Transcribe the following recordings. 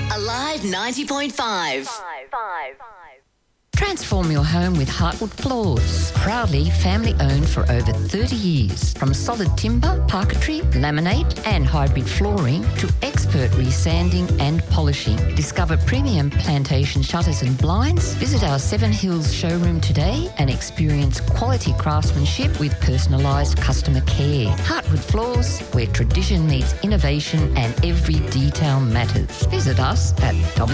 Alive 90.5. Transform your home with Heartwood Floors. Proudly family owned for over 30 years. From solid timber, parquetry, laminate and hybrid flooring to expert resanding and polishing. Discover premium plantation shutters and blinds. Visit our Seven Hills showroom today and experience quality craftsmanship with personalised customer care. Heartwood Floors, where tradition meets innovation and every detail matters. Visit us at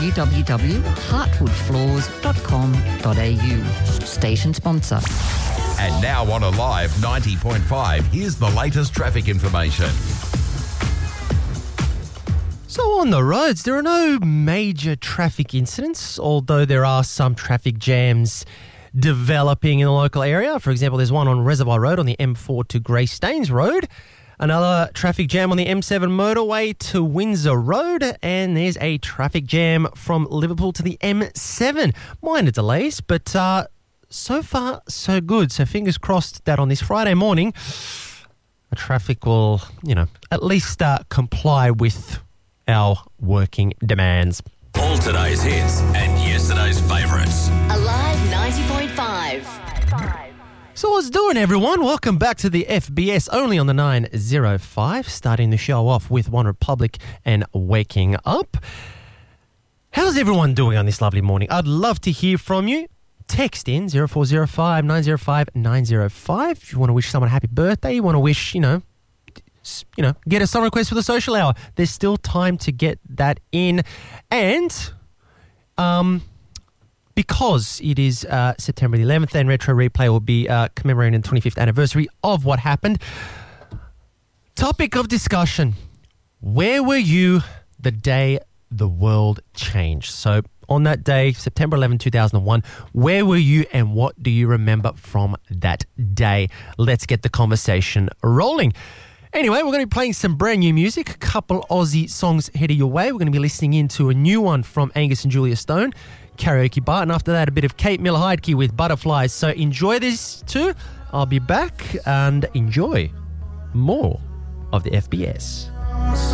www.heartwoodfloors.com.au. Station sponsor. And now on Alive 90.5, here's the latest traffic information. So on the roads, there are no major traffic incidents, although there are some traffic jams developing in the local area. For example, there's one on Reservoir Road on the M4 to Greystanes Road. Another traffic jam on the M7 motorway to Windsor Road, and there's a traffic jam from Liverpool to the M7. Minor delays, but so far so good. So fingers crossed that on this Friday morning, the traffic will, at least comply with our working demands. All today's hits and yesterday's favourites. Alive 90.5. So what's doing, everyone? Welcome back to the FBS, only on the 905, starting the show off with One Republic and Waking Up. How's everyone doing on this lovely morning? I'd love to hear from you. Text in 0405 905 905 if you want to wish someone a happy birthday, you want to wish, get a song request for the social hour. There's still time to get that in. And, because it is September the 11th and Retro Replay will be commemorating the 25th anniversary of what happened. Topic of discussion: where were you the day the world changed? So on that day, September 11, 2001, where were you and what do you remember from that day? Let's get the conversation rolling. Anyway, we're going to be playing some brand new music, a couple Aussie songs headed your way. We're going to be listening into a new one from Angus and Julia Stone, Karaoke Bar, and after that a bit of Kate Miller-Heidke with Butterflies. So enjoy this too. I'll be back and enjoy more of the FBS.